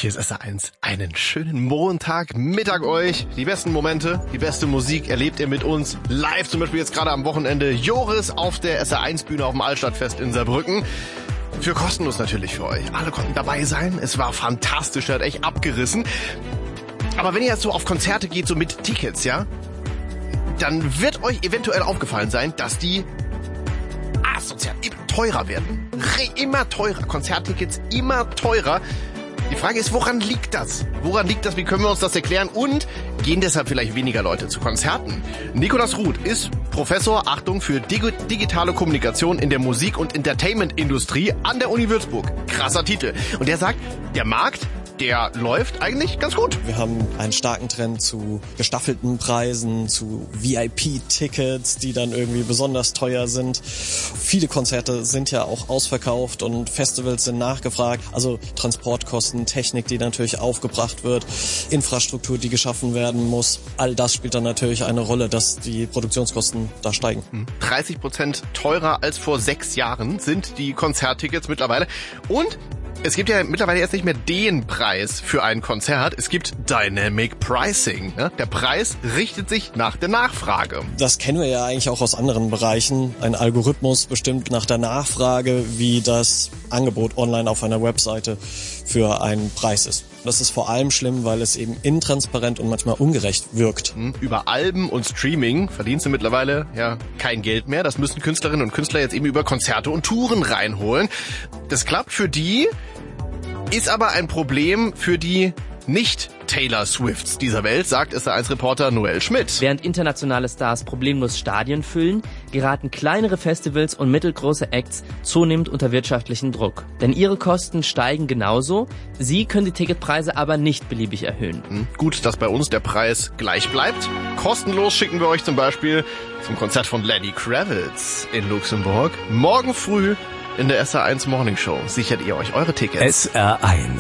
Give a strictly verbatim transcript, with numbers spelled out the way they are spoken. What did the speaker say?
Hier ist S R eins. Einen schönen Montag, Mittag euch. Die besten Momente, die beste Musik erlebt ihr mit uns. Live zum Beispiel jetzt gerade am Wochenende. Joris auf der S R eins Bühne auf dem Altstadtfest in Saarbrücken. Für kostenlos natürlich für euch. Alle konnten dabei sein. Es war fantastisch, er hat echt abgerissen. Aber wenn ihr jetzt so auf Konzerte geht, so mit Tickets, ja, dann wird euch eventuell aufgefallen sein, dass die asozial immer teurer werden. Immer teurer. Konzerttickets immer teurer. Die Frage ist, woran liegt das? Woran liegt das? Wie können wir uns das erklären? Und gehen deshalb vielleicht weniger Leute zu Konzerten? Nikolaus Ruth ist Professor, Achtung, für dig- digitale Kommunikation in der Musik- und Entertainment-Industrie an der Uni Würzburg. Krasser Titel. Und der sagt, der Markt, der läuft eigentlich ganz gut. Wir haben einen starken Trend zu gestaffelten Preisen, zu V I P-Tickets, die dann irgendwie besonders teuer sind. Viele Konzerte sind ja auch ausverkauft und Festivals sind nachgefragt. Also Transportkosten, Technik, die natürlich aufgebracht wird, Infrastruktur, die geschaffen werden muss. All das spielt dann natürlich eine Rolle, dass die Produktionskosten da steigen. dreißig Prozent teurer als vor sechs Jahren sind die Konzerttickets mittlerweile. Und es gibt ja mittlerweile jetzt nicht mehr den Preis für ein Konzert. Es gibt Dynamic Pricing. Ne? Der Preis richtet sich nach der Nachfrage. Das kennen wir ja eigentlich auch aus anderen Bereichen. Ein Algorithmus bestimmt nach der Nachfrage, wie das Angebot online auf einer Webseite für einen Preis ist. Das ist vor allem schlimm, weil es eben intransparent und manchmal ungerecht wirkt. Über Alben und Streaming verdienst du mittlerweile ja kein Geld mehr. Das müssen Künstlerinnen und Künstler jetzt eben über Konzerte und Touren reinholen. Das klappt für die, ist aber ein Problem für die Nicht-Taylor Swifts dieser Welt, sagt S R eins-Reporter Noel Schmidt. Während internationale Stars problemlos Stadien füllen, geraten kleinere Festivals und mittelgroße Acts zunehmend unter wirtschaftlichen Druck. Denn ihre Kosten steigen genauso, sie können die Ticketpreise aber nicht beliebig erhöhen. Hm, gut, dass bei uns der Preis gleich bleibt. Kostenlos schicken wir euch zum Beispiel zum Konzert von Lenny Kravitz in Luxemburg. Morgen früh in der S R eins Morning Show sichert ihr euch eure Tickets. S R eins